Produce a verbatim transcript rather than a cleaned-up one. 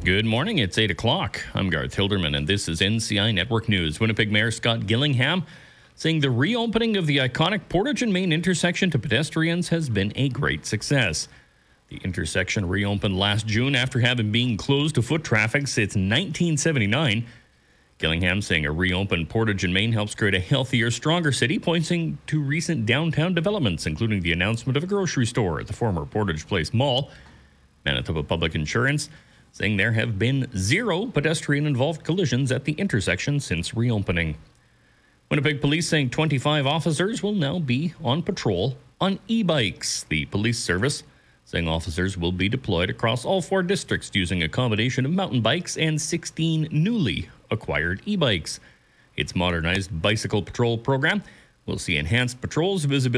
Good morning. It's eight o'clock. I'm Garth Hilderman, and this is N C I Network News. Winnipeg Mayor Scott Gillingham saying the reopening of the iconic Portage and Main intersection to pedestrians has been a great success. The intersection reopened last June after having been closed to foot traffic since nineteen seventy-nine. Gillingham saying a reopened Portage and Main helps create a healthier, stronger city, pointing to recent downtown developments, including the announcement of a grocery store at the former Portage Place Mall. Manitoba Public Insurance saying there have been zero pedestrian-involved collisions at the intersection since reopening. Winnipeg Police saying twenty-five officers will now be on patrol on e-bikes. The police service saying officers will be deployed across all four districts using a combination of mountain bikes and sixteen newly acquired e-bikes. Its modernized bicycle patrol program will see enhanced patrols, visibility,